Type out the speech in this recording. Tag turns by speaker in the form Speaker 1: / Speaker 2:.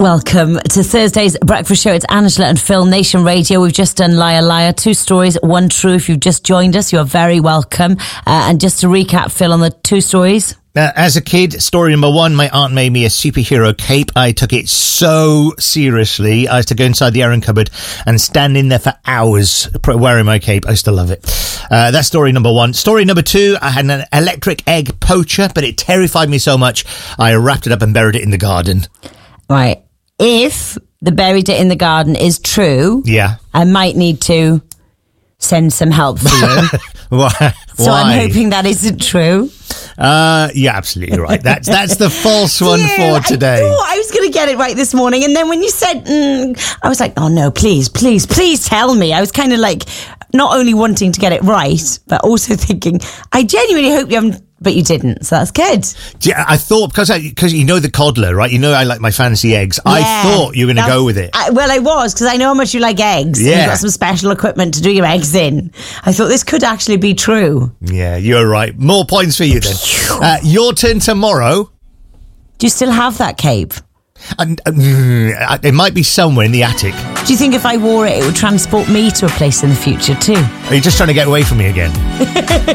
Speaker 1: Welcome to Thursday's breakfast show. It's Angela and Phil, Nation Radio. We've just done Liar Liar, 2 stories, 1 true. If you've just joined us, you're very welcome. And just to recap, Phil, on the 2 stories.
Speaker 2: As a kid, story number 1, my aunt made me a superhero cape. I took it so seriously. I used to go inside the iron cupboard and stand in there for hours wearing my cape. I used to love it. That's story number 1. Story number 2, I had an electric egg poacher, but it terrified me so much, I wrapped it up and buried it in the garden.
Speaker 1: Right. If the buried it in the garden is true,
Speaker 2: yeah,
Speaker 1: I might need to send some help for you.
Speaker 2: Why?
Speaker 1: So I'm hoping that isn't true.
Speaker 2: Yeah, absolutely right. That's the false one for today.
Speaker 1: I thought I was going to get it right this morning, and then when you said, I was like, oh no, please tell me. I was kind of like not only wanting to get it right, but also thinking, I genuinely hope you haven't. But you didn't, so that's good.
Speaker 2: Yeah, I thought, because you know the coddler, right? You know I like my fancy eggs. Yeah, I thought you were going to go with it.
Speaker 1: I was, because I know how much you like eggs. Yeah. You've got some special equipment to do your eggs in. I thought this could actually be true.
Speaker 2: Yeah, you're right. More points for you then. Your turn tomorrow.
Speaker 1: Do you still have that cape?
Speaker 2: It might be somewhere in the attic.
Speaker 1: Do you think if I wore it, it would transport me to a place in the future too?
Speaker 2: Are you just trying to get away from me again?